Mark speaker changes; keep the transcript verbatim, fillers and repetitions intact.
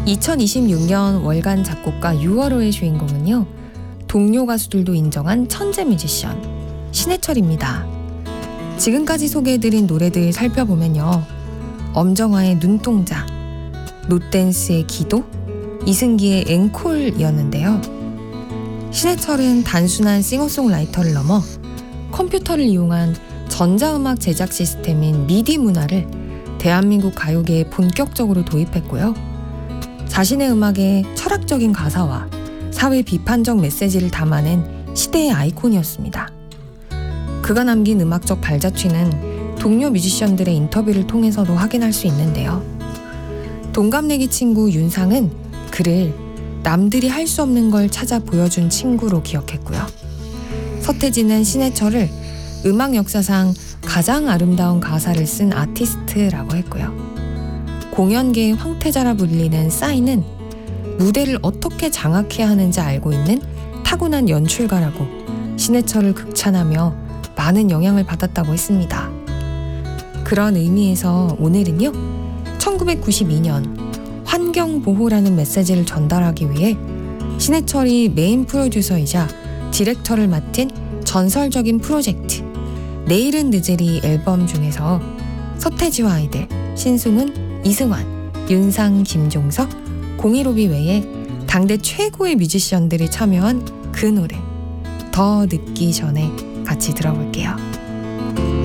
Speaker 1: 이천이십육 년 월간 작곡가 유월호의 주인공은요, 동료 가수들도 인정한 천재 뮤지션 신해철입니다. 지금까지 소개해드린 노래들 살펴보면요, 엄정화의 눈동자, 노댄스의 기도, 이승기의 앵콜이었는데요. 신해철은 단순한 싱어송라이터를 넘어 컴퓨터를 이용한 전자음악 제작 시스템인 미디 문화를 대한민국 가요계에 본격적으로 도입했고요. 자신의 음악에 철학적인 가사와 사회 비판적 메시지를 담아낸 시대의 아이콘이었습니다. 그가 남긴 음악적 발자취는 동료 뮤지션들의 인터뷰를 통해서도 확인할 수 있는데요. 동갑내기 친구 윤상은 그를 남들이 할 수 없는 걸 찾아 보여준 친구로 기억했고요. 서태지는 신해철을 음악 역사상 가장 아름다운 가사를 쓴 아티스트라고 했고요. 공연계의 황태자라 불리는 싸이는 무대를 어떻게 장악해야 하는지 알고 있는 타고난 연출가라고 신해철을 극찬하며 많은 영향을 받았다고 했습니다. 그런 의미에서 오늘은요, 천구백구십이 년 환경보호라는 메시지를 전달하기 위해 신해철이 메인 프로듀서이자 디렉터를 맡은 전설적인 프로젝트 내일은 늦으리 앨범 중에서 서태지와 아이들 신승훈, 이승환, 윤상, 김종석, 공일오비 외에 당대 최고의 뮤지션들이 참여한 그 노래 더 늦기 전에 같이 들어볼게요.